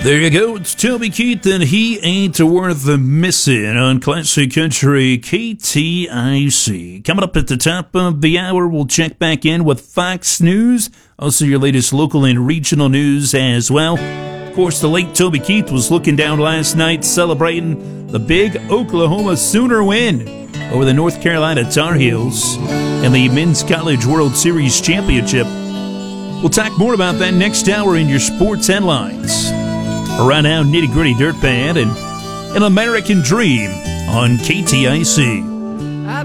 There you go. It's Toby Keith, and he ain't worth missing on Classic Country KTIC. Coming up at the top of the hour, we'll check back in with Fox News. Also, your latest local and regional news as well. Of course, the late Toby Keith was looking down last night celebrating the big Oklahoma Sooner win over the North Carolina Tar Heels and the Men's College World Series Championship. We'll talk more about that next hour in your sports headlines. Right now, Nitty Gritty Dirt Band and An American Dream on KTIC.